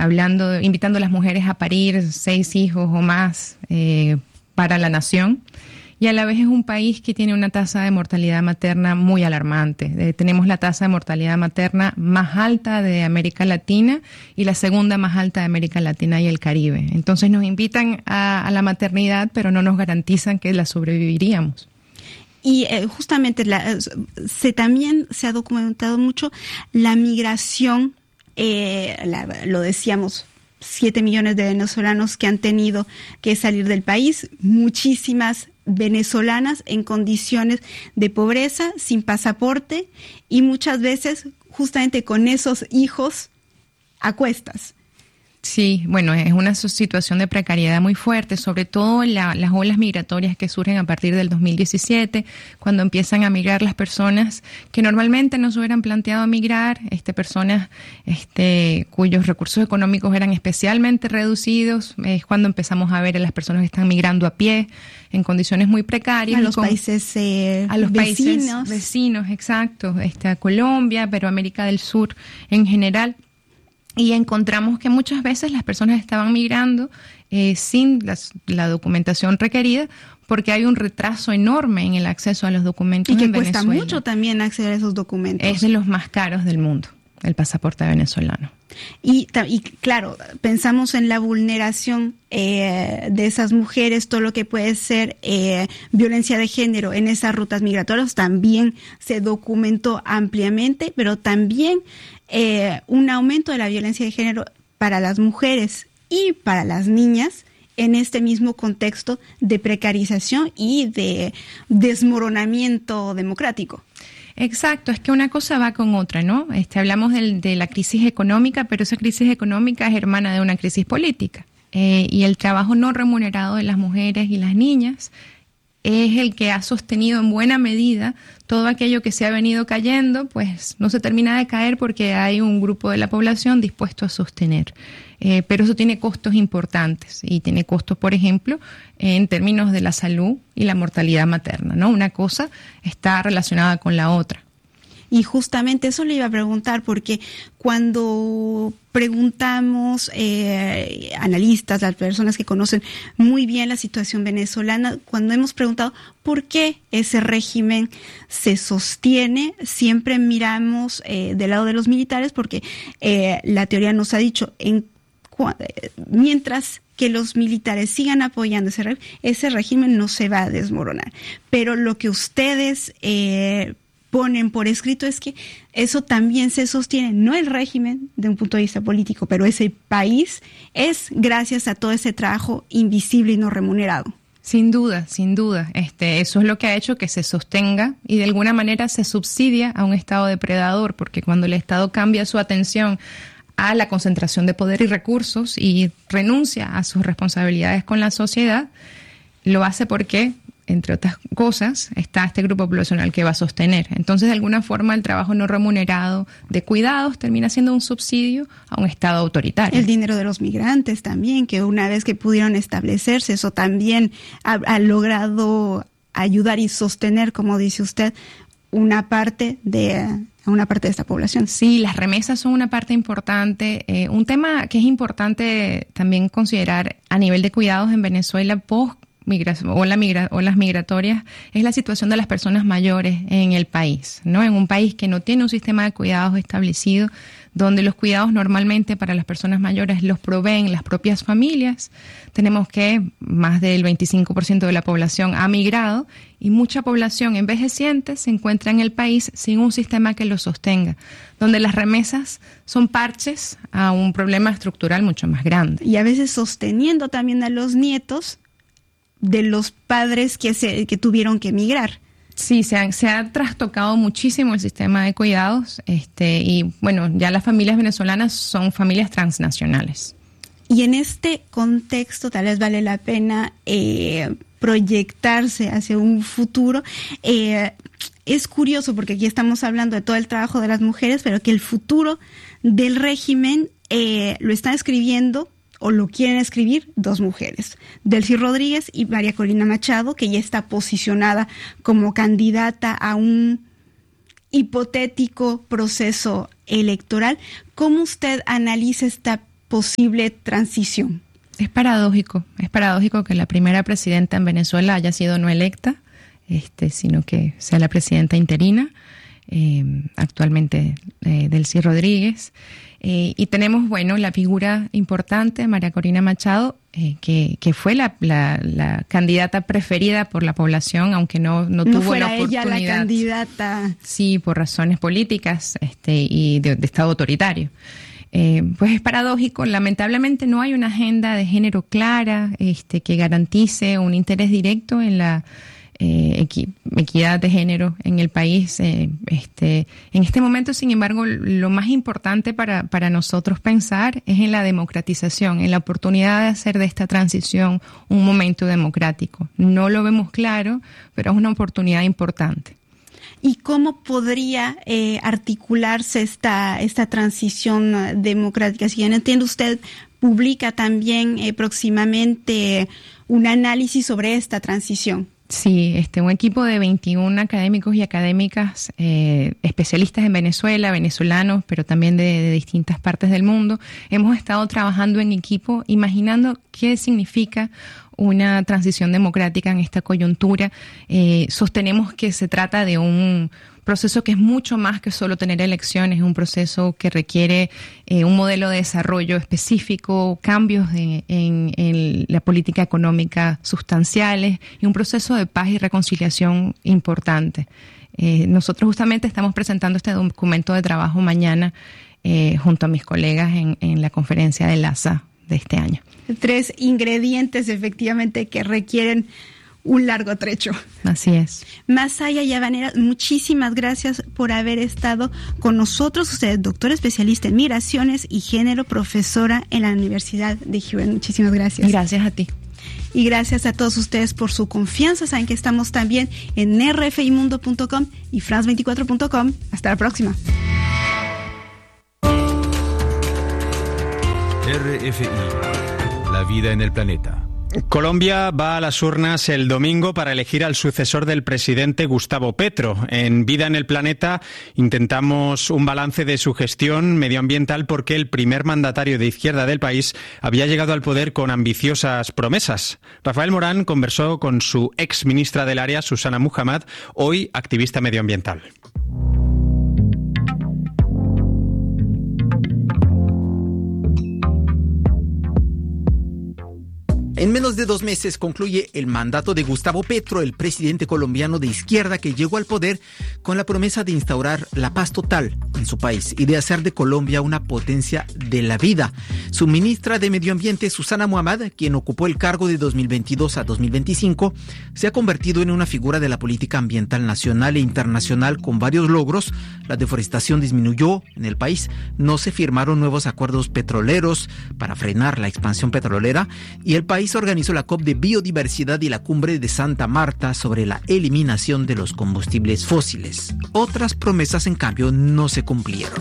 invitando a las mujeres a parir 6 hijos o más para la nación. Y a la vez es un país que tiene una tasa de mortalidad materna muy alarmante. Tenemos la tasa de mortalidad materna más alta de América Latina y la segunda más alta de América Latina y el Caribe. Entonces nos invitan a la maternidad, pero no nos garantizan que la sobreviviríamos. Y justamente también se ha documentado mucho la migración, lo decíamos, 7 millones de venezolanos que han tenido que salir del país, muchísimas venezolanas en condiciones de pobreza, sin pasaporte y muchas veces justamente con esos hijos a cuestas. Sí, bueno, es una situación de precariedad muy fuerte, sobre todo las olas migratorias que surgen a partir del 2017, cuando empiezan a migrar las personas que normalmente no se hubieran planteado migrar, personas cuyos recursos económicos eran especialmente reducidos. Es cuando empezamos a ver a las personas que están migrando a pie, en condiciones muy precarias. A los países vecinos, exacto, a Colombia, pero América del Sur en general. Y encontramos que muchas veces las personas estaban migrando sin la documentación requerida porque hay un retraso enorme en el acceso a los documentos en Venezuela. Y que cuesta mucho también acceder a esos documentos. Es de los más caros del mundo, el pasaporte venezolano. Y claro, pensamos en la vulneración de esas mujeres, todo lo que puede ser violencia de género en esas rutas migratorias, también se documentó ampliamente, pero también un aumento de la violencia de género para las mujeres y para las niñas en este mismo contexto de precarización y de desmoronamiento democrático. Exacto, es que una cosa va con otra, ¿no? Hablamos de la crisis económica, pero esa crisis económica es hermana de una crisis política. Y el trabajo no remunerado de las mujeres y las niñas es el que ha sostenido en buena medida todo aquello que se ha venido cayendo, pues no se termina de caer porque hay un grupo de la población dispuesto a sostener. Pero eso tiene costos importantes y tiene costos, por ejemplo, en términos de la salud y la mortalidad materna, ¿no? Una cosa está relacionada con la otra. Y justamente eso le iba a preguntar, porque cuando preguntamos, analistas, las personas que conocen muy bien la situación venezolana, cuando hemos preguntado por qué ese régimen se sostiene, siempre miramos del lado de los militares, porque la teoría nos ha dicho, mientras que los militares sigan apoyando ese régimen no se va a desmoronar. Pero lo que ustedes ponen por escrito es que eso también se sostiene, no el régimen de un punto de vista político, pero ese país es gracias a todo ese trabajo invisible y no remunerado. Sin duda, sin duda. Eso es lo que ha hecho que se sostenga y de alguna manera se subsidia a un Estado depredador, porque cuando el Estado cambia su atención a la concentración de poder y recursos y renuncia a sus responsabilidades con la sociedad, lo hace porque, entre otras cosas, está este grupo poblacional que va a sostener. Entonces, de alguna forma, el trabajo no remunerado de cuidados termina siendo un subsidio a un Estado autoritario. El dinero de los migrantes también, que una vez que pudieron establecerse, eso también ha logrado ayudar y sostener, como dice usted, una parte de esta población. Sí, las remesas son una parte importante. Un tema que es importante también considerar a nivel de cuidados en Venezuela olas migratorias es la situación de las personas mayores en el país, ¿no? En un país que no tiene un sistema de cuidados establecido, donde los cuidados normalmente para las personas mayores los proveen las propias familias. Tenemos que más del 25% de la población ha migrado y mucha población envejeciente se encuentra en el país sin un sistema que lo sostenga, donde las remesas son parches a un problema estructural mucho más grande. Y a veces sosteniendo también a los nietos de los padres que tuvieron que emigrar. Sí, se ha trastocado muchísimo el sistema de cuidados y bueno, ya las familias venezolanas son familias transnacionales. Y en este contexto tal vez vale la pena proyectarse hacia un futuro. Es curioso porque aquí estamos hablando de todo el trabajo de las mujeres, pero que el futuro del régimen lo están escribiendo o lo quieren escribir dos mujeres, Delcy Rodríguez y María Corina Machado, que ya está posicionada como candidata a un hipotético proceso electoral. ¿Cómo usted analiza esta posible transición? Es paradójico que la primera presidenta en Venezuela haya sido no electa, sino que sea la presidenta interina, actualmente Delcy Rodríguez. Y tenemos, la figura importante, María Corina Machado, que fue la candidata preferida por la población, aunque no tuvo la oportunidad. Ella la candidata. Sí, por razones políticas y de Estado autoritario. Pues es paradójico, lamentablemente no hay una agenda de género clara que garantice un interés directo en la equidad de género en el país. En este momento, sin embargo, lo más importante para nosotros pensar es en la democratización, en la oportunidad de hacer de esta transición un momento democrático. No lo vemos claro, pero es una oportunidad importante. ¿Y cómo podría articularse esta transición democrática? Si bien entiendo, usted publica también próximamente un análisis sobre esta transición. Sí, un equipo de 21 académicos y académicas especialistas en Venezuela, venezolanos, pero también de distintas partes del mundo, hemos estado trabajando en equipo, imaginando qué significa una transición democrática en esta coyuntura. Sostenemos que se trata de un proceso que es mucho más que solo tener elecciones, es un proceso que requiere un modelo de desarrollo específico, cambios en la política económica sustanciales y un proceso de paz y reconciliación importante. Nosotros justamente estamos presentando este documento de trabajo mañana junto a mis colegas en la conferencia de LASA de este año. 3 ingredientes efectivamente que requieren un largo trecho. Así es. Masaya Yavanera, muchísimas gracias por haber estado con nosotros. Usted es doctora especialista en migraciones y género, profesora en la Universidad de Houston. Muchísimas gracias. Gracias a ti. Y gracias a todos ustedes por su confianza. Saben que estamos también en rfimundo.com y france24.com. Hasta la próxima. RFI, la vida en el planeta. Colombia va a las urnas el domingo para elegir al sucesor del presidente Gustavo Petro. En Vida en el Planeta intentamos un balance de su gestión medioambiental porque el primer mandatario de izquierda del país había llegado al poder con ambiciosas promesas. Rafael Morán conversó con su ex ministra del área, Susana Muhammad, hoy activista medioambiental. En menos de 2 meses concluye el mandato de Gustavo Petro, el presidente colombiano de izquierda que llegó al poder con la promesa de instaurar la paz total en su país y de hacer de Colombia una potencia de la vida. Su ministra de Medio Ambiente, Susana Muhammad, quien ocupó el cargo de 2022 a 2025, se ha convertido en una figura de la política ambiental nacional e internacional con varios logros. La deforestación disminuyó en el país, no se firmaron nuevos acuerdos petroleros para frenar la expansión petrolera y el país organizó la COP de Biodiversidad y la Cumbre de Santa Marta sobre la eliminación de los combustibles fósiles. Otras promesas, en cambio, no se cumplieron.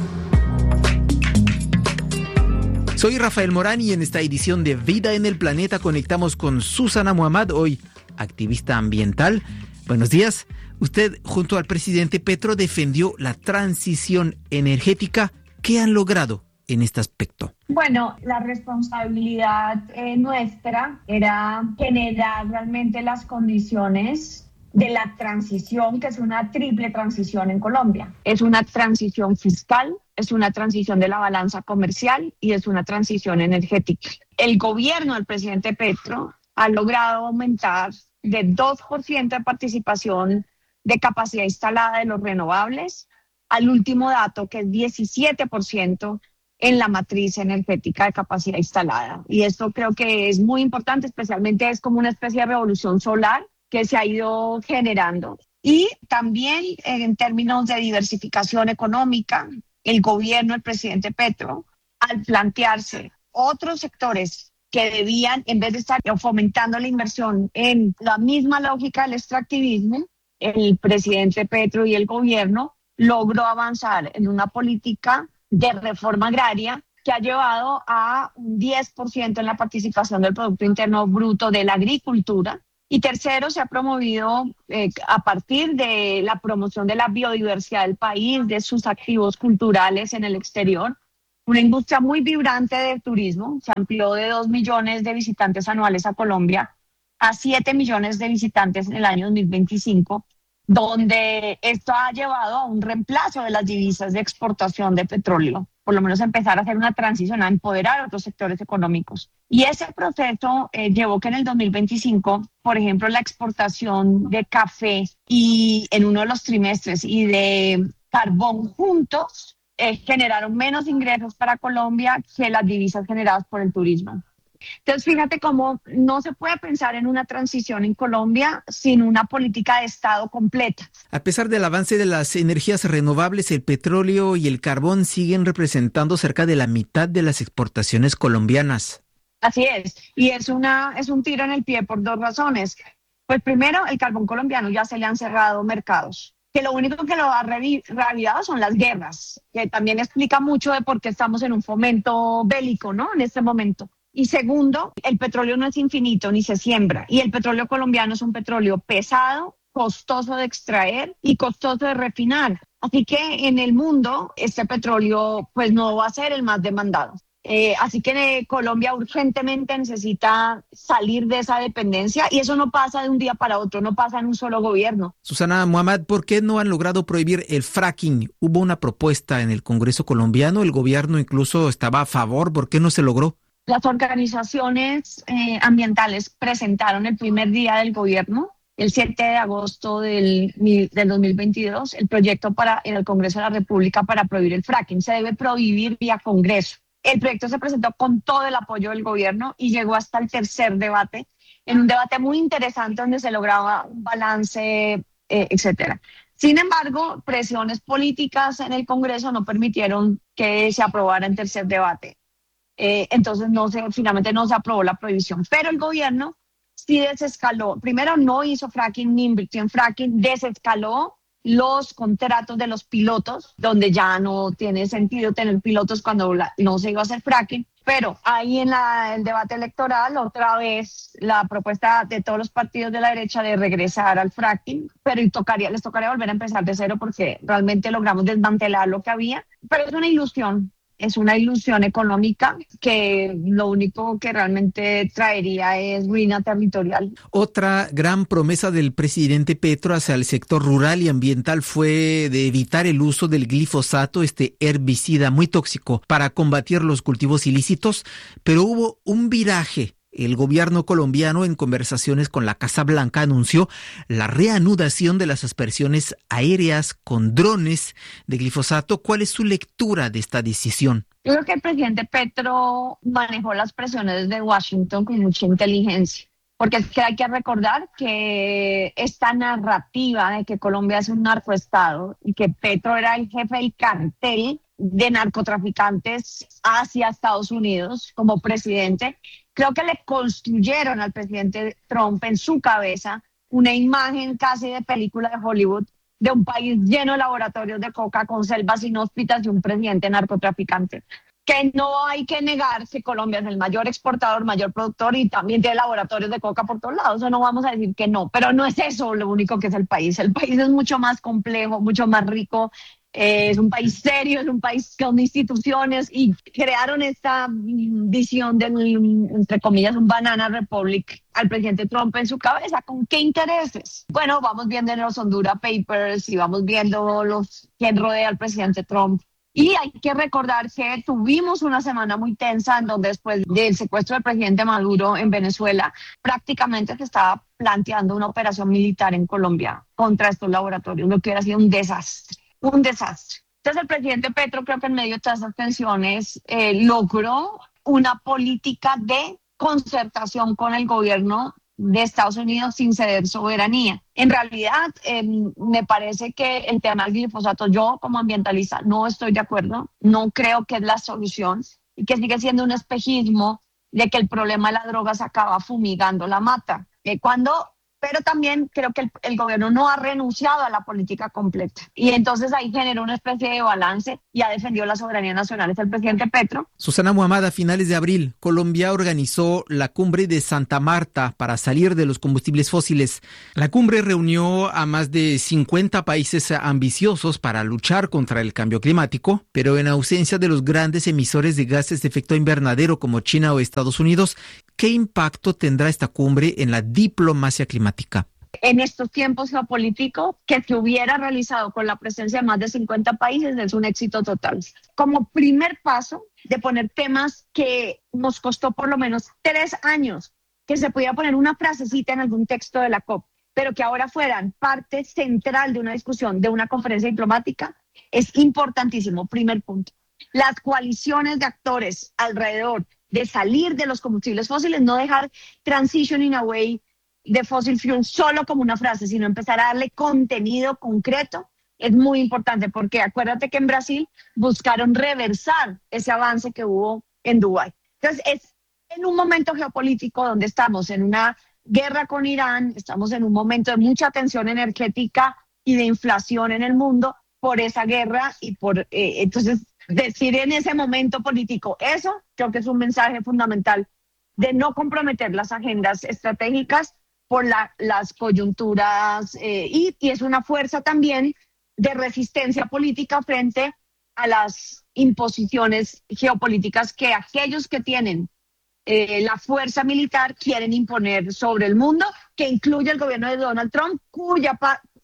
Soy Rafael Morán y en esta edición de Vida en el Planeta conectamos con Susana Muhammad, hoy activista ambiental. Buenos días. Usted, junto al presidente Petro, defendió la transición energética. ¿Qué han logrado en este aspecto? Bueno, la responsabilidad nuestra era generar realmente las condiciones de la transición, que es una triple transición en Colombia. Es una transición fiscal, es una transición de la balanza comercial y es una transición energética. El gobierno del presidente Petro ha logrado aumentar de 2% de participación de capacidad instalada de los renovables al último dato, que es 17% en la matriz energética de capacidad instalada. Y esto creo que es muy importante, especialmente es como una especie de revolución solar que se ha ido generando. Y también en términos de diversificación económica, el gobierno del presidente Petro, al plantearse otros sectores que debían, en vez de estar fomentando la inversión en la misma lógica del extractivismo, el presidente Petro y el gobierno logró avanzar en una política de reforma agraria que ha llevado a un 10% en la participación del Producto Interno Bruto de la agricultura. Y tercero, se ha promovido a partir de la promoción de la biodiversidad del país, de sus activos culturales en el exterior, una industria muy vibrante de turismo. Se amplió de 2 millones de visitantes anuales a Colombia a 7 millones de visitantes en el año 2025, donde esto ha llevado a un reemplazo de las divisas de exportación de petróleo, por lo menos empezar a hacer una transición, a empoderar otros sectores económicos. Y ese proceso llevó que en el 2025, por ejemplo, la exportación de café y en uno de los trimestres y de carbón juntos generaron menos ingresos para Colombia que las divisas generadas por el turismo. Entonces, fíjate cómo no se puede pensar en una transición en Colombia sin una política de Estado completa. A pesar del avance de las energías renovables, el petróleo y el carbón siguen representando cerca de la mitad de las exportaciones colombianas. Así es, y es un tiro en el pie por 2 razones. Pues primero, el carbón colombiano ya se le han cerrado mercados, que lo único que lo ha reavivado son las guerras, que también explica mucho de por qué estamos en un fomento bélico, ¿no? En este momento. Y segundo, el petróleo no es infinito ni se siembra. Y el petróleo colombiano es un petróleo pesado, costoso de extraer y costoso de refinar. Así que en el mundo este petróleo pues no va a ser el más demandado. Así que Colombia urgentemente necesita salir de esa dependencia y eso no pasa de un día para otro, no pasa en un solo gobierno. Susana Muhammad, ¿por qué no han logrado prohibir el fracking? Hubo una propuesta en el Congreso colombiano, el gobierno incluso estaba a favor, ¿por qué no se logró? Las organizaciones ambientales presentaron el primer día del gobierno, el 7 de agosto del 2022, el proyecto en el Congreso de la República para prohibir el fracking. Se debe prohibir vía Congreso. El proyecto se presentó con todo el apoyo del gobierno y llegó hasta el tercer debate, en un debate muy interesante donde se lograba un balance, etcétera. Sin embargo, presiones políticas en el Congreso no permitieron que se aprobara en tercer debate. Entonces finalmente no se aprobó la prohibición, pero el gobierno sí desescaló. Primero no hizo fracking ni invirtió en fracking, desescaló los contratos de los pilotos, donde ya no tiene sentido tener pilotos cuando no se iba a hacer fracking. Pero ahí en el debate electoral, otra vez la propuesta de todos los partidos de la derecha de regresar al fracking, pero les tocaría volver a empezar de cero porque realmente logramos desmantelar lo que había. Pero es una ilusión económica que lo único que realmente traería es ruina territorial. Otra gran promesa del presidente Petro hacia el sector rural y ambiental fue de evitar el uso del glifosato, este herbicida muy tóxico, para combatir los cultivos ilícitos, pero hubo un viraje. El gobierno colombiano, en conversaciones con la Casa Blanca, anunció la reanudación de las aspersiones aéreas con drones de glifosato. ¿Cuál es su lectura de esta decisión? Yo creo que el presidente Petro manejó las presiones de Washington con mucha inteligencia, porque es que hay que recordar que esta narrativa de que Colombia es un narcoestado y que Petro era el jefe del cartel de narcotraficantes hacia Estados Unidos como presidente, creo que le construyeron al presidente Trump en su cabeza una imagen casi de película de Hollywood de un país lleno de laboratorios de coca con selvas inhóspitas y un presidente narcotraficante. Que no hay que negar que Colombia es el mayor exportador, mayor productor y también tiene laboratorios de coca por todos lados. Eso no vamos a decir que no, pero no es eso lo único que es el país. El país es mucho más complejo, mucho más rico. Es un país serio, es un país con instituciones y crearon esta visión de, entre comillas, un banana republic al presidente Trump en su cabeza. ¿Con qué intereses? Bueno, vamos viendo en los Honduras Papers y vamos viendo quién rodea al presidente Trump. Y hay que recordar que tuvimos una semana muy tensa en donde después del secuestro del presidente Maduro en Venezuela, prácticamente se estaba planteando una operación militar en Colombia contra estos laboratorios, lo que hubiera sido un desastre. Un desastre. Entonces el presidente Petro, creo que en medio de todas esas tensiones, logró una política de concertación con el gobierno de Estados Unidos sin ceder soberanía. En realidad, me parece que el tema del glifosato, yo como ambientalista no estoy de acuerdo, no creo que es la solución y que sigue siendo un espejismo de que el problema de la droga se acaba fumigando la mata. Cuando pero también creo que el gobierno no ha renunciado a la política completa. Y entonces ahí generó una especie de balance y ha defendido la soberanía nacional. Es el presidente Petro. Susana Muhammad, a finales de abril, Colombia organizó la cumbre de Santa Marta para salir de los combustibles fósiles. La cumbre reunió a más de 50 países ambiciosos para luchar contra el cambio climático, pero en ausencia de los grandes emisores de gases de efecto invernadero como China o Estados Unidos, ¿qué impacto tendrá esta cumbre en la diplomacia climática? En estos tiempos geopolíticos, que se hubiera realizado con la presencia de más de 50 países es un éxito total. Como primer paso de poner temas que nos costó por lo menos 3 años, que se podía poner una frasecita en algún texto de la COP, pero que ahora fueran parte central de una discusión, de una conferencia diplomática, es importantísimo. Primer punto. Las coaliciones de actores alrededor de salir de los combustibles fósiles, no dejar transitioning away de fossil fuel solo como una frase, sino empezar a darle contenido concreto, es muy importante, porque acuérdate que en Brasil buscaron reversar ese avance que hubo en Dubái. Entonces, es en un momento geopolítico donde estamos en una guerra con Irán, estamos en un momento de mucha tensión energética y de inflación en el mundo por esa guerra y por, entonces, decir en ese momento político eso, creo que es un mensaje fundamental de no comprometer las agendas estratégicas por las coyunturas y es una fuerza también de resistencia política frente a las imposiciones geopolíticas que aquellos que tienen la fuerza militar quieren imponer sobre el mundo, que incluye el gobierno de Donald Trump, cuya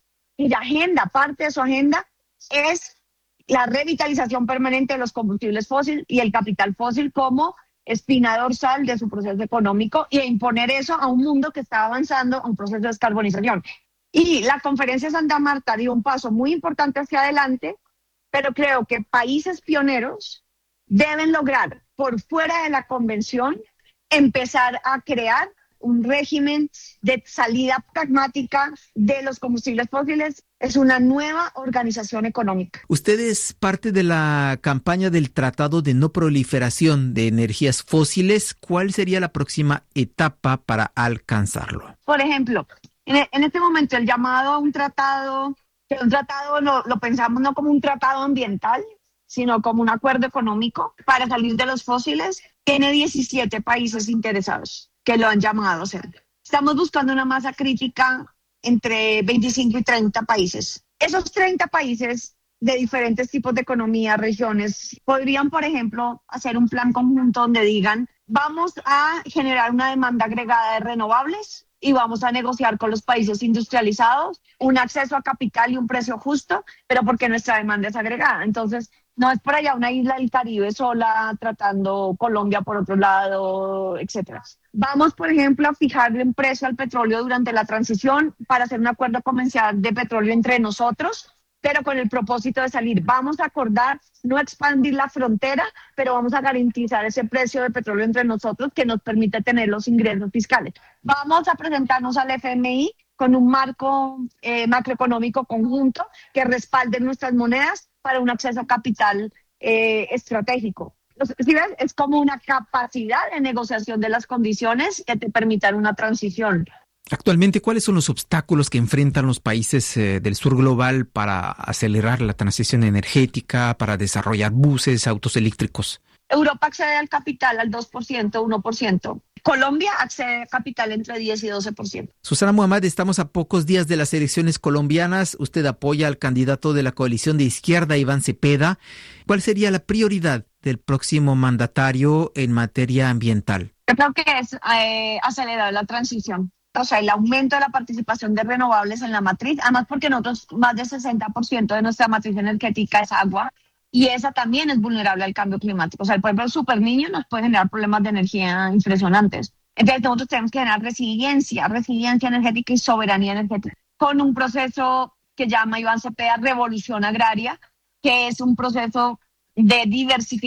agenda, parte de su agenda es la revitalización permanente de los combustibles fósiles y el capital fósil como espina dorsal de su proceso económico y imponer eso a un mundo que está avanzando a un proceso de descarbonización. Y la conferencia de Santa Marta dio un paso muy importante hacia adelante, pero creo que países pioneros deben lograr, por fuera de la convención, empezar a crear un régimen de salida pragmática de los combustibles fósiles. Es una nueva organización económica. Usted es parte de la campaña del Tratado de No Proliferación de Energías Fósiles. ¿Cuál sería la próxima etapa para alcanzarlo? Por ejemplo, en este momento el llamado a un tratado, que un tratado lo pensamos no como un tratado ambiental, sino como un acuerdo económico para salir de los fósiles, tiene 17 países interesados que lo han llamado a hacer. Estamos buscando una masa crítica entre 25 y 30 países. Esos 30 países de diferentes tipos de economía, regiones, podrían, por ejemplo, hacer un plan conjunto donde digan, vamos a generar una demanda agregada de renovables y vamos a negociar con los países industrializados un acceso a capital y un precio justo, pero porque nuestra demanda es agregada. Entonces, no es por allá una isla del Caribe sola tratando Colombia por otro lado, etcétera. Vamos, por ejemplo, a fijarle un precio al petróleo durante la transición para hacer un acuerdo comercial de petróleo entre nosotros, pero con el propósito de salir. Vamos a acordar no expandir la frontera, pero vamos a garantizar ese precio de petróleo entre nosotros que nos permite tener los ingresos fiscales. Vamos a presentarnos al FMI con un marco macroeconómico conjunto que respalde nuestras monedas para un acceso a capital estratégico. ¿Sí ves? Es como una capacidad de negociación de las condiciones que te permitan una transición. Actualmente, ¿cuáles son los obstáculos que enfrentan los países del sur global para acelerar la transición energética, para desarrollar buses, autos eléctricos? Europa accede al capital al 2%, 1%. Colombia accede a capital entre 10 y 12%. Susana Muhammad, estamos a pocos días de las elecciones colombianas. Usted apoya al candidato de la coalición de izquierda, Iván Cepeda. ¿Cuál sería la prioridad del próximo mandatario en materia ambiental? Yo creo que es acelerar la transición. O sea, el aumento de la participación de renovables en la matriz, además porque nosotros más del 60% de nuestra matriz energética es agua y esa también es vulnerable al cambio climático. O sea, por ejemplo, el super niño nos puede generar problemas de energía impresionantes. Entonces nosotros tenemos que generar resiliencia energética y soberanía energética con un proceso que llama Iván Cepeda Revolución Agraria, que es un proceso de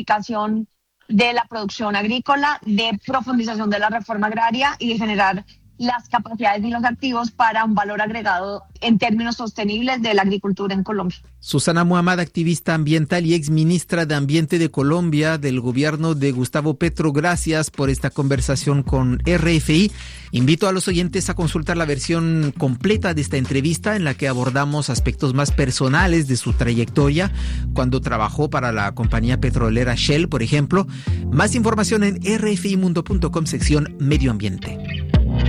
diversificación de la producción agrícola, de profundización de la reforma agraria y de generar las capacidades y los activos para un valor agregado en términos sostenibles de la agricultura en Colombia. Susana Muhammad, activista ambiental y exministra de Ambiente de Colombia del gobierno de Gustavo Petro, gracias por esta conversación con RFI. Invito a los oyentes a consultar la versión completa de esta entrevista en la que abordamos aspectos más personales de su trayectoria cuando trabajó para la compañía petrolera Shell, por ejemplo. Más información en rfimundo.com, sección Medio Ambiente.